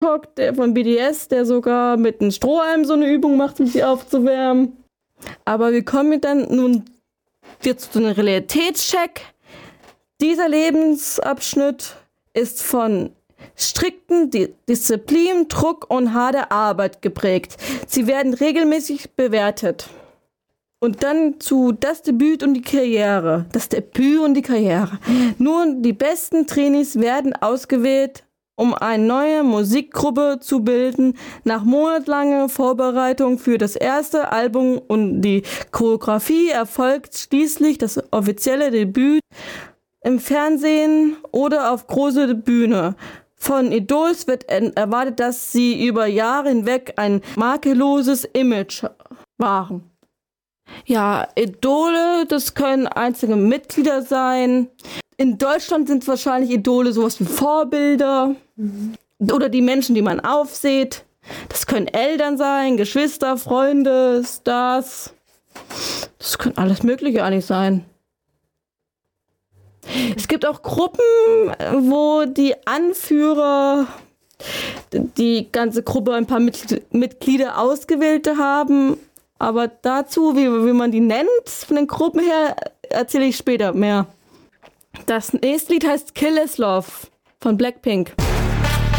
der von BTS, der sogar mit einem Strohhalm so eine Übung macht, um sie aufzuwärmen. Aber wir kommen dann nun jetzt zu einem Realitätscheck. Dieser Lebensabschnitt ist von strikten Disziplin, Druck und harter Arbeit geprägt. Sie werden regelmäßig bewertet. Und dann zu das Debüt und die Karriere. Das Debüt und die Karriere. Nur die besten Trainees werden ausgewählt, um eine neue Musikgruppe zu bilden. Nach monatelanger Vorbereitung für das erste Album und die Choreografie erfolgt schließlich das offizielle Debüt im Fernsehen oder auf große Bühne. Von Idols wird erwartet, dass sie über Jahre hinweg ein makelloses Image wahren. Ja, Idole, das können einzelne Mitglieder sein. In Deutschland sind wahrscheinlich Idole sowas wie Vorbilder oder die Menschen, die man aufsieht. Das können Eltern sein, Geschwister, Freunde, Stars. Das können alles Mögliche eigentlich sein. Es gibt auch Gruppen, wo die Anführer die ganze Gruppe ein paar Mitglieder ausgewählte haben. Aber dazu, wie man die nennt, von den Gruppen her, erzähle ich später mehr. Das nächste Lied heißt Kill Is Love von Blackpink.